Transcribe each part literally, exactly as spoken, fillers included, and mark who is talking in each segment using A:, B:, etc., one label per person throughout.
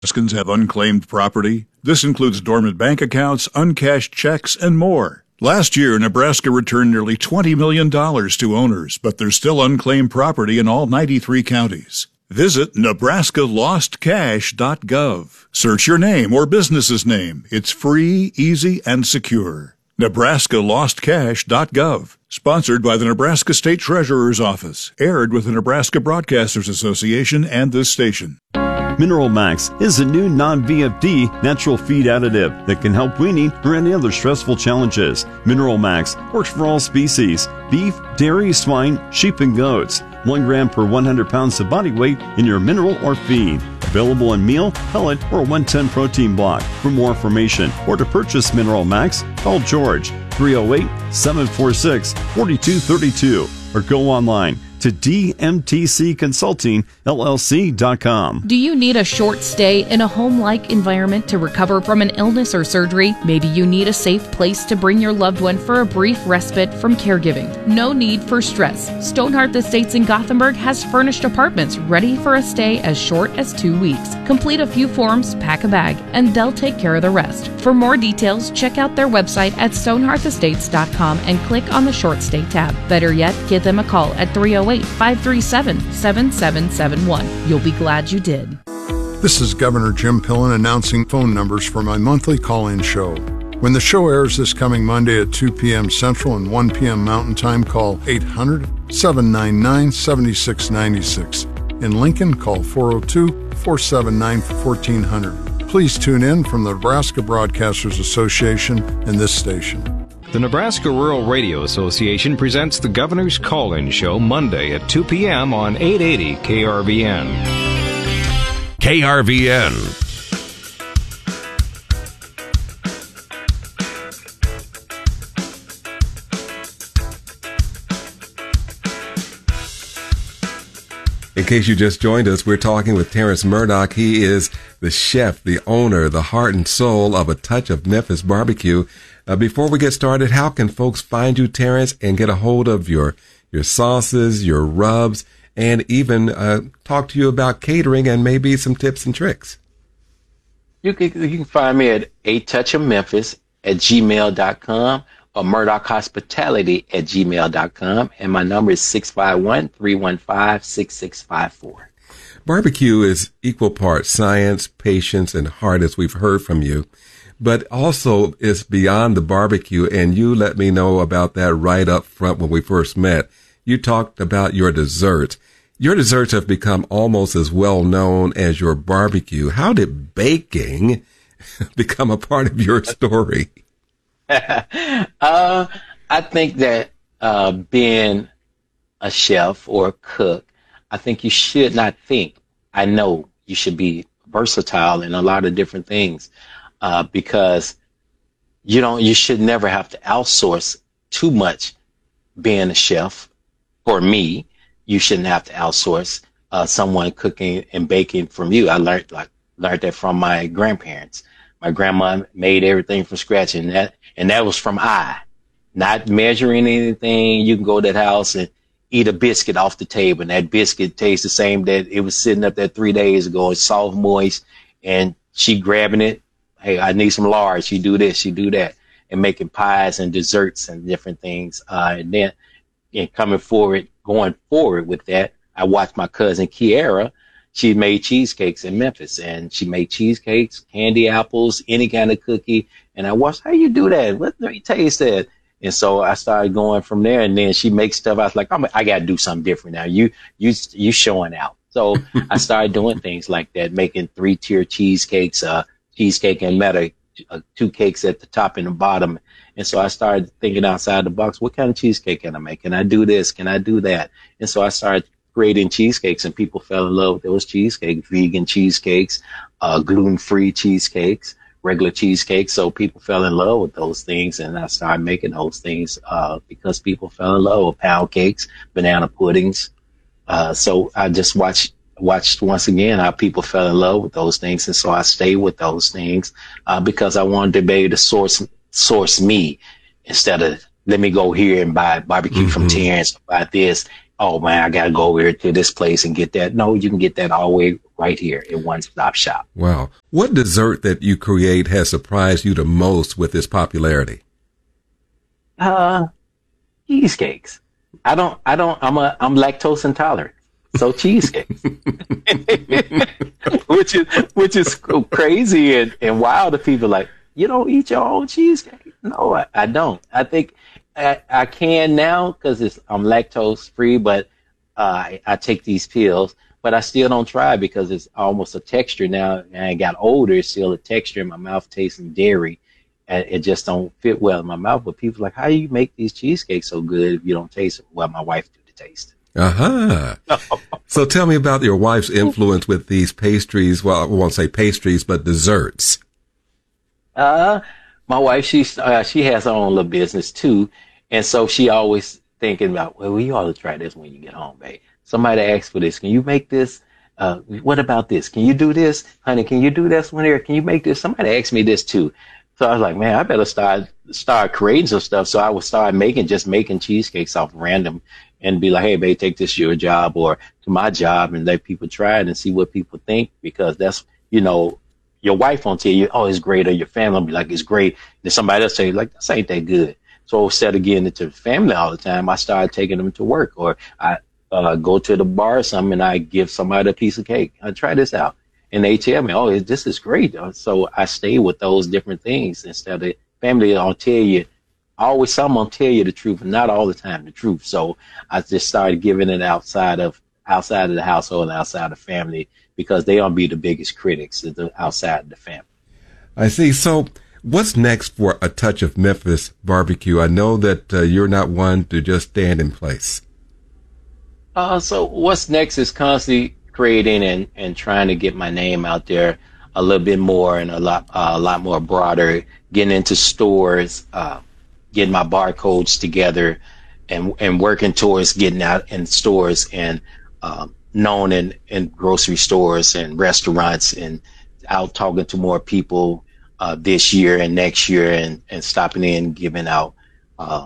A: Nebraskans have unclaimed property. This includes dormant bank accounts, uncashed checks, and more. Last year, Nebraska returned nearly twenty million dollars to owners, but there's still unclaimed property in all ninety-three counties. Visit Nebraska Lost Cash dot gov. Search your name or business's name. It's free, easy, and secure. Nebraska Lost Cash dot gov. Sponsored by the Nebraska State Treasurer's Office. Aired with the Nebraska Broadcasters Association and this station.
B: Mineral Max is a new non-V F D natural feed additive that can help weaning or any other stressful challenges. Mineral Max works for all species: beef, dairy, swine, sheep, and goats. One gram per one hundred pounds of body weight in your mineral or feed. Available in meal, pellet, or one ten protein block. For more information or to purchase Mineral Max, call George three oh eight, seven four six, four two three two or go online to D M T C Consulting L L C dot com.
C: Do you need a short stay in a home-like environment to recover from an illness or surgery? Maybe you need a safe place to bring your loved one for a brief respite from caregiving. No need for stress. Stonehearth Estates in Gothenburg has furnished apartments ready for a stay as short as two weeks. Complete a few forms, pack a bag, and they'll take care of the rest. For more details, check out their website at stonehearth estates dot com and click on the short stay tab. Better yet, give them a call at three oh eight, five three seven, seven seven seven one. You'll be glad you did.
D: This is Governor Jim Pillen announcing phone numbers for my monthly call-in show. When the show airs this coming Monday at two p.m. Central and one p.m. Mountain Time, call eight hundred, seven nine nine, seven six nine six. In Lincoln, call four oh two, four seven nine, one four hundred. Please tune in from the Nebraska Broadcasters Association and this station.
E: The Nebraska Rural Radio Association presents the Governor's Call-In Show Monday at two p.m. on eight eighty K R V N.
F: K R V N.
G: In case you just joined us, we're talking with Terrence Murdoch. He is the chef, the owner, the heart and soul of A Touch of Memphis Barbecue. Uh, before we get started, how can folks find you, Terrence, and get a hold of your your sauces, your rubs, and even uh, talk to you about catering and maybe some tips and tricks?
H: You can you can find me at A Touch of Memphis at gmail dot com or Murdoch Hospitality at gmail dot com, and my number is six five one, three one five, six six five four.
G: Barbecue is equal parts science, patience, and heart, as we've heard from you. But also it's beyond the barbecue, and you let me know about that right up front when we first met. You talked about your desserts. Your desserts have become almost as well known as your barbecue. How did baking become a part of your story?
H: uh, I think that uh, being a chef or a cook, I think you should not think, I know you should be versatile in a lot of different things. Uh, because you don't, you should never have to outsource too much being a chef. For me, you shouldn't have to outsource uh, someone cooking and baking from you. I learned like learned that from my grandparents. My grandma made everything from scratch, and that and that was from I, not measuring anything. You can go to that house and eat a biscuit off the table, and that biscuit tastes the same that it was sitting up there three days ago. It's soft, moist, and she grabbing it. Hey, I need some large. You do this, you do that, and making pies and desserts and different things. Uh, and then, and coming forward, going forward with that, I watched my cousin Kiara. She made cheesecakes in Memphis, and she made cheesecakes, candy apples, any kind of cookie. And I watched, how you do that? Let me taste that. And so I started going from there. And then she makes stuff. I was like, I'm, I got to do something different now. You, you, you showing out. So I started doing things like that, making three tier cheesecakes, uh, cheesecake and meta, uh, two cakes at the top and the bottom. And so I started thinking outside the box. What kind of cheesecake can I make? Can I do this? Can I do that? And so I started creating cheesecakes, and people fell in love with those cheesecakes, vegan cheesecakes, uh, gluten-free cheesecakes, regular cheesecakes. So people fell in love with those things, and I started making those things uh, because people fell in love with pound cakes, banana puddings. Uh, so I just watched watched once again how people fell in love with those things, and so I stayed with those things uh, because I wanted to be able to source source me instead of let me go here and buy barbecue mm-hmm. from Terrence, buy this. oh man, I got to go over here to this place and get that. No, you can get that all the way right here in One Stop Shop.
G: Wow. What dessert that you create has surprised you the most with its popularity?
H: Uh, cheesecakes. I don't, I don't, I'm a, I'm lactose intolerant. So cheesecakes, which is, which is crazy and, and wild to people like, you don't eat your own cheesecake? No, I, I don't. I think I, I can now because it's I'm lactose free, but uh, I, I take these pills, but I still don't try because it's almost a texture now. And I got older, it's still a texture in my mouth tasting dairy, and it just don't fit well in my mouth. But people are like, how do you make these cheesecakes so good if you don't taste it? Well, my wife do the taste.
G: Uh-huh. So tell me about your wife's influence with these pastries. Well, I won't say pastries, but desserts.
H: Uh, my wife, she's, uh, she has her own little business too. And so she always thinking about, well, we ought to try this when you get home, babe. Somebody asked for this. Can you make this? Uh, what about this? Can you do this? Honey, can you do this one here? Can you make this? Somebody asked me this too. So I was like, man, I better start, start creating some stuff. So I would start making, just making cheesecakes off random and be like, hey, babe, take this to your job or to my job and let people try it and see what people think. Because that's, you know, your wife won't tell you, oh, it's great. Or your family will be like, it's great. Then somebody else say, like, this ain't that good. So instead of getting into the family all the time, I started taking them to work or I uh, go to the bar or something and I give somebody a piece of cake. I try this out. And they tell me, oh, this is great. So I stay with those different things instead of family. I'll tell you, always someone tell you the truth, and not all the time the truth. So I just started giving it outside of outside of the household and outside of family because they don't be the biggest critics outside of the family.
G: I see. So what's next for A Touch of Memphis Barbecue? I know that uh, you're not one to just stand in place.
H: Uh, so what's next is constantly creating and, and trying to get my name out there a little bit more and a lot uh, a lot more broader, getting into stores, uh, getting my barcodes together and and working towards getting out in stores and um, known in, in grocery stores and restaurants and out talking to more people uh, this year and next year and, and stopping in, giving out uh,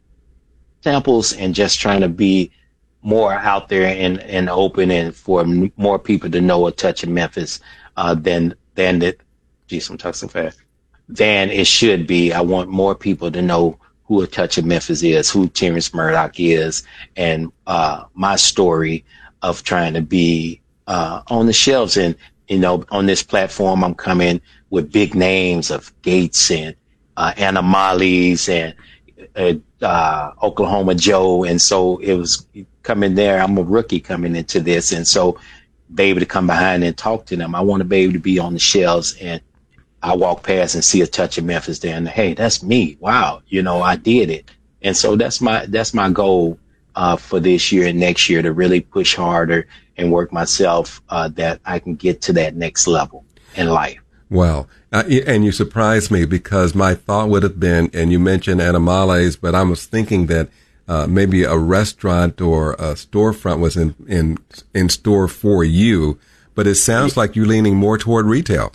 H: samples and just trying to be more out there and, and open and for m- more people to know A Touch of Memphis uh, than, than that, geez, I'm talking so fast, than it should be. I want more people to know who A Touch of Memphis is, who Terrence Murdoch is, and uh, my story of trying to be uh, on the shelves. And, you know, on this platform, I'm coming with big names of Gates and uh, Anna Molly's and uh, uh, Oklahoma Joe. And so it was coming there. I'm a rookie coming into this. And so be able to come behind and talk to them. I want to be able to be on the shelves and I walk past and see A Touch of Memphis there and, hey, that's me. Wow. You know, I did it. And so that's my, that's my goal uh, for this year and next year, to really push harder and work myself uh, that I can get to that next level in life.
G: Wow. Uh, and you surprised me because my thought would have been, and you mentioned Animales, but I was thinking that uh, maybe a restaurant or a storefront was in, in, in store for you, but it sounds like you're leaning more toward retail.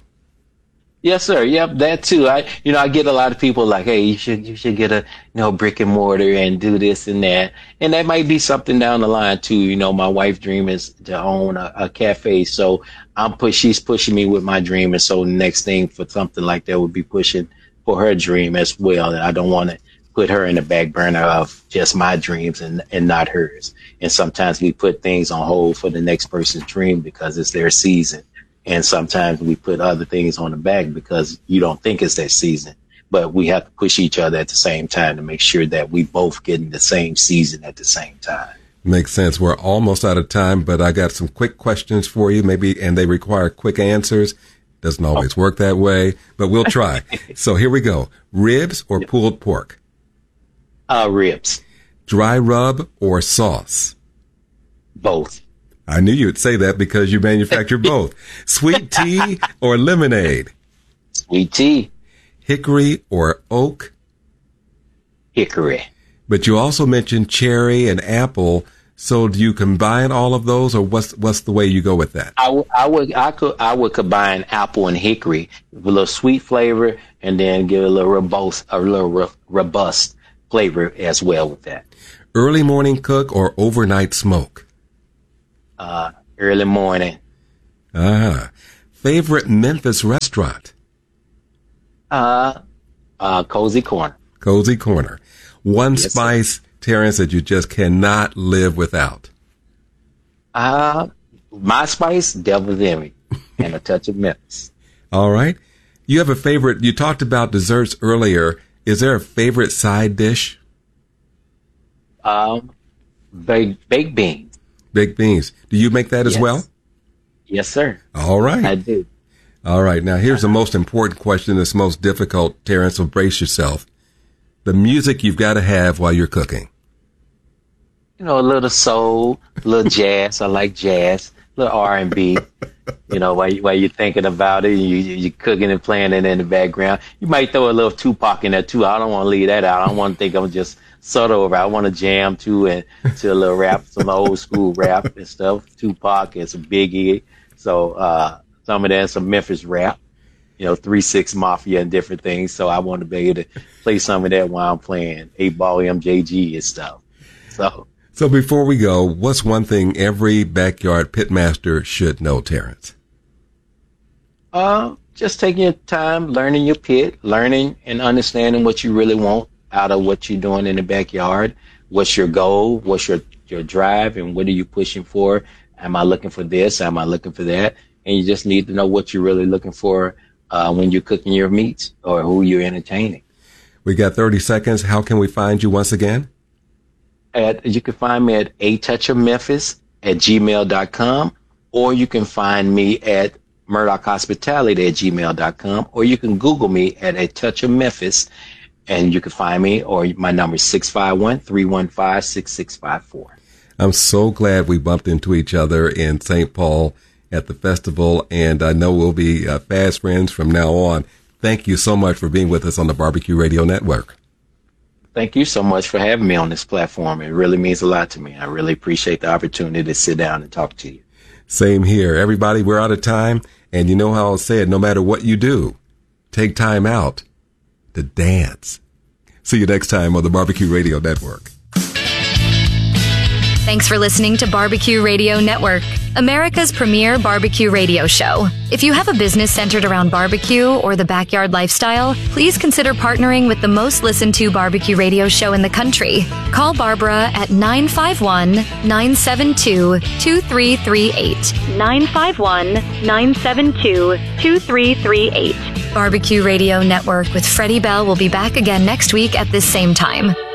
H: Yes, sir. Yep, that too. I, you know, I get a lot of people like, hey, you should, you should get a, you know, brick and mortar and do this and that. And that might be something down the line too. You know, my wife's dream is to own a, a cafe. So I'm push, she's pushing me with my dream. And so the next thing for something like that would be pushing for her dream as well. And I don't want to put her in the back burner of just my dreams and, and not hers. And sometimes we put things on hold for the next person's dream because it's their season. And sometimes we put other things on the back because you don't think it's their season. But we have to push each other at the same time to make sure that we both get in the same season at the same time.
G: Makes sense. We're almost out of time, but I got some quick questions for you, maybe, and they require quick answers. Doesn't always work that way, but we'll try. So here we go. Ribs or pulled pork?
H: Uh, ribs.
G: Dry rub or sauce?
H: Both.
G: I knew you'd say that because you manufacture both. Sweet tea or lemonade?
H: Sweet tea.
G: Hickory or oak?
H: Hickory.
G: But you also mentioned cherry and apple. So do you combine all of those, or what's what's the way you go with that?
H: I, w- I would I could I would combine apple and hickory with a little sweet flavor, and then give it a little robust a little ro- robust flavor as well with that.
G: Early morning cook or overnight smoke?
H: Uh, early morning.
G: Ah. Favorite Memphis restaurant?
H: Uh, uh, Cozy Corner.
G: Cozy Corner. One
H: Yes,
G: spice,
H: sir.
G: Terrence, that you just cannot live without.
H: Uh, my spice, Devil's Envy, and a touch of Memphis.
G: All right. You have a favorite, you talked about desserts earlier. Is there a favorite side dish?
H: Um, baked, baked beans.
G: Baked beans. Do you make that as
H: Yes.
G: well?
H: Yes, sir.
G: All right.
H: I do.
G: All right. Now, here's the most important question that's most difficult, Terrence, so brace yourself. The music you've got to have while you're cooking.
H: You know, a little soul, a little jazz. I like jazz. A little R and B. You know, while, you, while you're thinking about it, you, you, you're cooking and playing it in the background. You might throw a little Tupac in there, too. I don't want to leave that out. I don't want to think I'm just subtle over. I want to jam, too, and to a little rap, some old school rap and stuff. Tupac and some Biggie. So uh, some of that, some Memphis rap. You know, three six Mafia and different things. So I want to be able to play some of that while I'm playing eight ball M J G and stuff. So...
G: So before we go, what's one thing every backyard pitmaster should know, Terrence?
H: Uh, just taking your time, learning your pit, learning and understanding what you really want out of what you're doing in the backyard. What's your goal? What's your, your drive? And what are you pushing for? Am I looking for this? Am I looking for that? And you just need to know what you're really looking for uh, when you're cooking your meats or who you're entertaining.
G: We got thirty seconds. How can we find you once again?
H: At, you can find me at a touch of memphis at gmail dot com, or you can find me at Murdoch Hospitality at gmail dot com, or you can Google me at A Touch of Memphis, and you can find me, or my number is six five one, three one five, six six five four.
G: I'm so glad we bumped into each other in Saint Paul at the festival, and I know we'll be uh, fast friends from now on. Thank you so much for being with us on the Barbecue Radio Network.
H: Thank you so much for having me on this platform. It really means a lot to me. I really appreciate the opportunity to sit down and talk to you.
G: Same here. Everybody, we're out of time. And you know how I'll say it, no matter what you do, take time out to dance. See you next time on the Barbecue Radio Network.
I: Thanks for listening to Barbecue Radio Network, America's premier barbecue radio show. If you have a business centered around barbecue or the backyard lifestyle, please consider partnering with the most listened to barbecue radio show in the country. Call Barbara at nine five one, nine seven two, two three three eight. nine five one, nine seven two, two three three eight. Barbecue Radio Network with Freddie Bell will be back again next week at this same time.